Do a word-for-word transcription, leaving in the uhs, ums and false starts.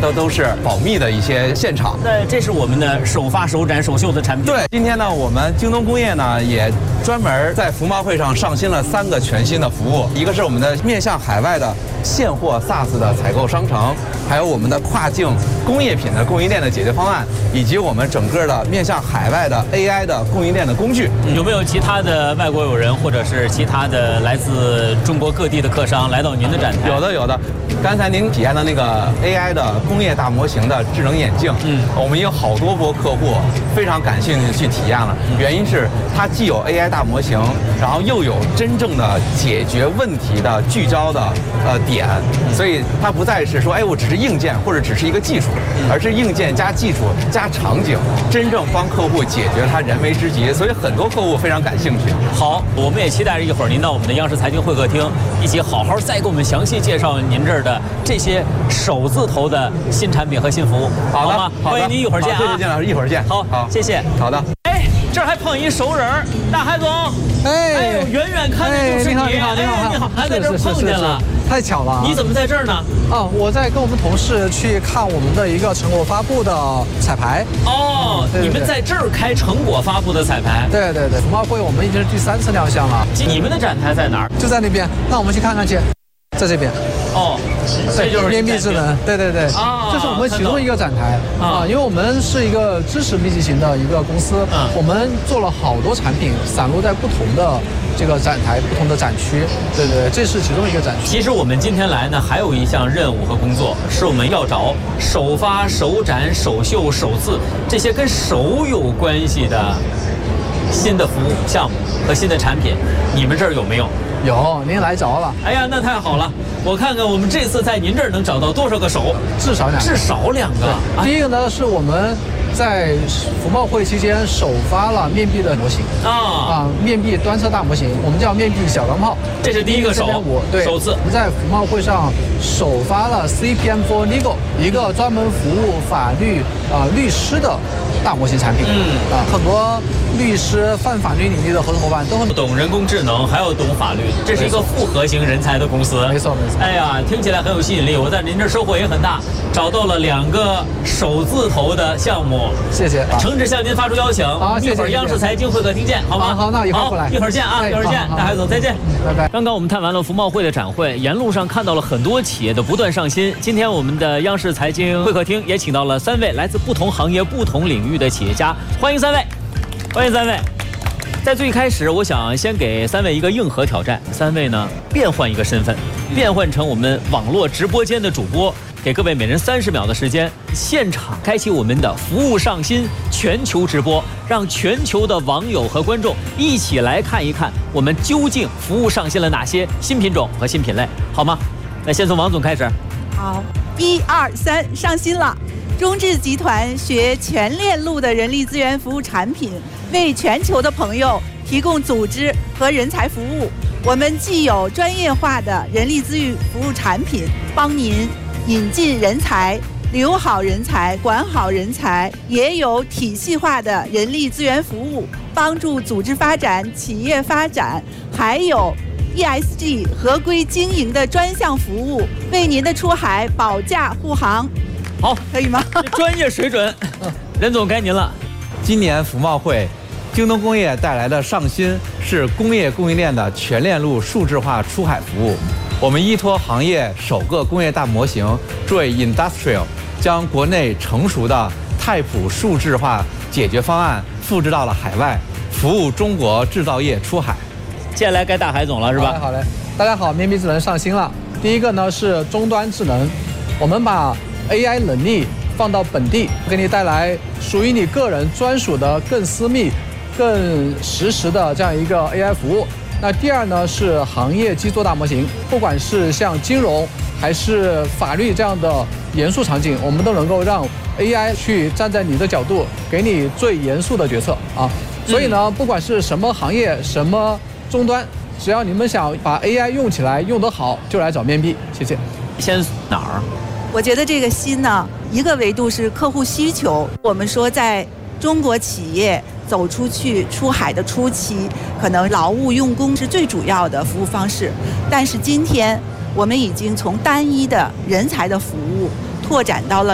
都都是保密的一些现场。 那这是我们的首发、首展、首秀的产品。 对，今天呢，我们京东工业呢也专门在服贸会上上新了三个全新的服务，一个是我们的面向海外的现货 SaaS 的采购商城，还有我们的跨境工业品的供应链的解决方案，以及我们整个的面向海外的 A I 的供应链的工具。 有没有其他的外国友人或者是其他的来自中国各地的客商来到您的展台？ 有的，有的。刚才您体验的那个 A I 的工业大模型的智能眼镜，嗯，我们有好多波客户非常感兴趣去体验了。原因是它既有 A I 大模型，然后又有真正的解决问题的聚焦的呃点，所以它不再是说哎我只是硬件或者只是一个技术，而是硬件加技术加场景，真正帮客户解决他燃眉之急。所以很多客户非常感兴趣。 好，我们也期待着一会儿您到我们的央视财经会客厅，一起好好再给我们详细介绍您这儿的这些首字头的新产品和新服务。 好的， 好吗？欢迎您一会儿见啊！ 谢谢金老师，一会儿见。 好，好，谢谢。 好的。 哎，这儿还碰一熟人儿，大海总。 哎， 哎呦，远远看着就是你。 你好，你好， 哎，你好，还在这儿碰见了。 太巧了！ 你怎么在这儿呢？ 啊，我在跟我们同事去看我们的一个成果发布的彩排。 哦， 对对对， 你们在这儿开成果发布的彩排？ 对对对，服贸会我们已经是第三次亮相了。 你们的展台在哪儿？ 就在那边。那我们去看看去，在这边。 哦，这就是面壁智能，对对对，啊，这是我们其中一个展台啊，因为我们是一个知识密集型的一个公司，啊，我们做了好多产品，散落在不同的这个展台、不同的展区，对对，这是其中一个展区。 其实我们今天来呢，还有一项任务和工作，是我们要找首发、首展、首秀、首次这些跟手有关系的新的服务项目和新的产品，你们这儿有没有？ 有，您来着了。 哎呀，那太好了！我看看我们这次在您这儿能找到多少个手？ 至少两个。 至少两个。 第一个呢，是我们在服贸会期间首发了面壁的模型啊啊，面壁端车大模型，我们叫面壁小钢炮。 这是第一个手， 对， 首次。 我们在服贸会上首发了 C P M for Legal， 一个专门服务法律啊、呃、律师的大模型产品。嗯啊，很多律师、泛法律领域的合作伙伴都很懂人工智能，还要懂法律，这是一个复合型人才的公司。 没错没错。 哎呀，听起来很有吸引力，我在您这收获也很大，找到了两个首字头的项目。 谢谢，啊、 诚挚向您发出邀请。 好，谢谢。 一会儿央视财经会客厅见，好吗？ 好，好，那一会儿过来。 一会儿见啊， 哎、 一会儿见，大海总再见、 嗯，拜拜。 刚刚我们探完了服贸会的展会，沿路上看到了很多企业的不断上新。今天我们的央视财经会客厅也请到了三位来自不同行业、不同领域的企业家，欢迎三位，欢迎三位。在最开始，我想先给三位一个硬核挑战，三位呢变换一个身份，变换成我们网络直播间的主播。给各位每人三十秒的时间，现场开启我们的服务上新全球直播，让全球的网友和观众一起来看一看我们究竟服务上新了哪些新品种和新品类，好吗？那先从王总开始。 好，一二三，上新了。中智集团学全链路的人力资源服务产品，为全球的朋友提供组织和人才服务。我们既有专业化的人力资源服务产品，帮您引进人才、留好人才、管好人才，也有体系化的人力资源服务，帮助组织发展、企业发展，还有 E S G 合规经营的专项服务，为您的出海保驾护航。 好， 可以吗？ 专业水准，任总该您了。 今年服贸会，京东工业带来的上新是工业供应链的全链路数字化出海服务。我们依托行业首个工业大模型 Joy Industrial， 将国内成熟的泰普数字化解决方案复制到了海外，服务中国制造业出海。 接下来该大海总了，是吧？ 好嘞，好嘞。大家好，面壁智能上新了。第一个呢是终端智能，我们把 A I 能力放到本地，给你带来属于你个人专属的、更私密、更实时的这样一个 A I 服务。那第二呢是行业基座大模型，不管是像金融还是法律这样的严肃场景，我们都能够让 A I 去站在你的角度，给你最严肃的决策啊。所以呢，不管是什么行业、什么终端，只要你们想把 A I 用起来、用得好，就来找面壁。谢谢。 先哪儿？ 我觉得这个新呢，一个维度是客户需求。我们说，在中国企业走出去出海的初期，可能劳务用工是最主要的服务方式。但是今天，我们已经从单一的人才的服务拓展到了